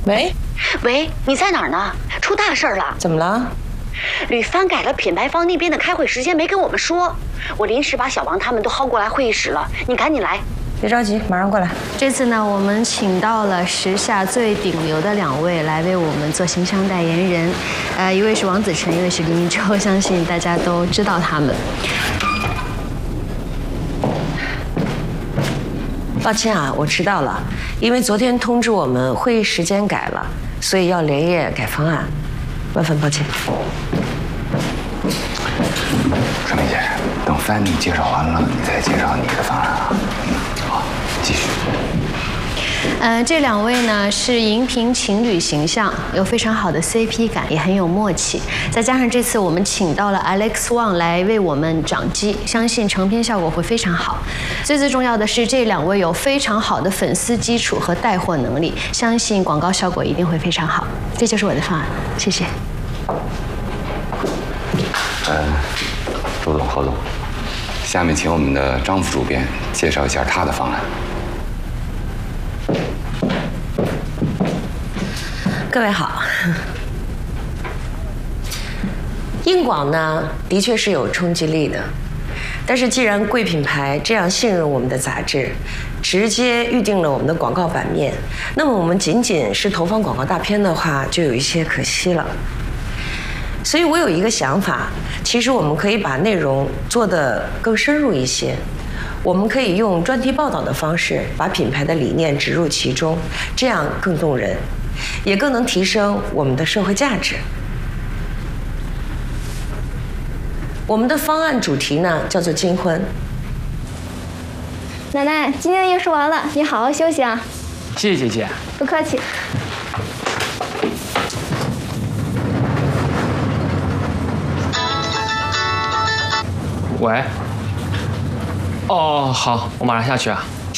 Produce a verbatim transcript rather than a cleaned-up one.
喂， 喂，你在哪儿呢？出大事了！ 怎么了？ 吕帆改了品牌方那边的开会时间，没跟我们说。我临时把小王他们都薅过来会议室了，你赶紧来。 别着急，马上过来。 这次呢，我们请到了时下最顶流的两位来为我们做形象代言人，呃，一位是王子晨，一位是林一舟，相信大家都知道他们。 抱歉啊，我迟到了，因为昨天通知我们会议时间改了，所以要连夜改方案，万分抱歉。 川明先生，等 Fanny 介绍完了，你再介绍你的方案啊。嗯，好，继续。 呃，这两位呢是荧屏情侣形象，有非常好的 C P 感，也很有默契。再加上这次我们请到了 Alex Wang 来为我们掌机，相信成片效果会非常好。最最重要的是，这两位有非常好的粉丝基础和带货能力，相信广告效果一定会非常好。这就是我的方案，谢谢。 呃，周总、侯总，下面请我们的张副主编介绍一下他的方案。 各位好，硬广呢的确是有冲击力的，但是既然贵品牌这样信任我们的杂志，直接预定了我们的广告版面，那么我们仅仅是投放广告大片的话，就有一些可惜了。所以我有一个想法，其实我们可以把内容做得更深入一些，我们可以用专题报道的方式，把品牌的理念植入其中，这样更动人，也更能提升我们的社会价值。我们的方案主题呢，叫做金婚。 奶奶，今天的业说完了，你好好休息啊。 谢谢姐姐。 不客气。 喂。哦，好，我马上下去啊。